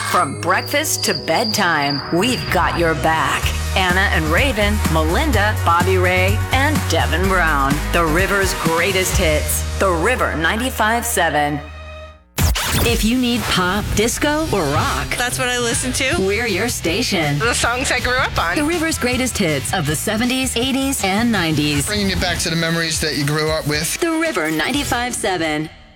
From breakfast to bedtime, we've got your back. Anna and Raven, Melinda, Bobby Ray, and Devin Brown. The River's greatest hits. The River 95.7. If you need pop, disco, or rock, that's what I listen to. We're your station. The songs I grew up on. The River's greatest hits of the 70s, 80s, and 90s. Bringing you back to the memories that you grew up with. The River 95.7.